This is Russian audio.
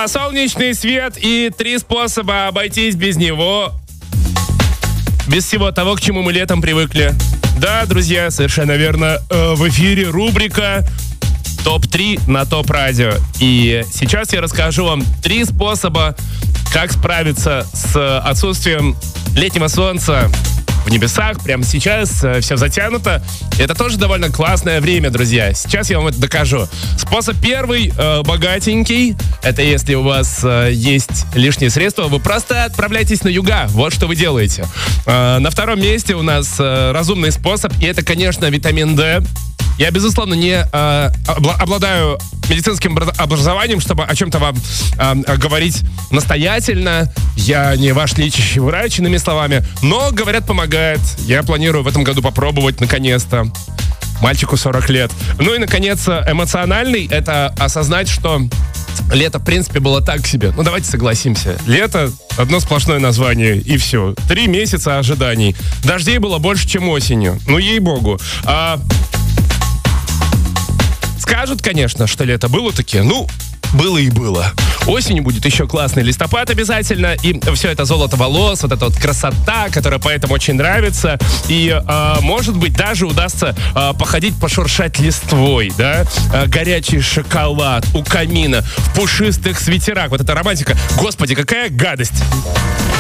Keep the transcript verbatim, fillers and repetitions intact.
А солнечный свет и три способа обойтись без него. Без всего того, к чему мы летом привыкли. Да, друзья, совершенно верно. В эфире рубрика топ три на ТОП Радио. И сейчас я расскажу вам три способа, как справиться с отсутствием летнего солнца в небесах. Прямо сейчас э, все затянуто. Это тоже довольно классное время, друзья. Сейчас я вам это докажу. Способ первый, э, богатенький. Это если у вас э, есть лишние средства, вы просто отправляйтесь на юга. Вот что вы делаете. Э, на втором месте у нас э, разумный способ. И это, конечно, витамин D. Я, безусловно, не э, обладаю медицинским образованием, чтобы о чем-то вам э, говорить настоятельно. Я не ваш лечащий врач, иными словами. Но, говорят, помогает. Я планирую в этом году попробовать, наконец-то. Мальчику сорок лет. Ну и, наконец, эмоциональный. Это осознать, что лето, в принципе, было так себе. Ну, давайте согласимся. Лето — одно сплошное название, и все. Три месяца ожиданий. Дождей было больше, чем осенью. Ну, ей-богу. А... Скажут, конечно, что лето было-таки. Ну, было и было. Осенью будет еще классный листопад обязательно. И все это золото волос, вот эта вот красота, которая поэтому очень нравится. И, э, может быть, даже удастся э, походить, пошуршать листвой, да? Э, горячий шоколад у камина, в пушистых свитерах. Вот эта романтика. Господи, какая гадость!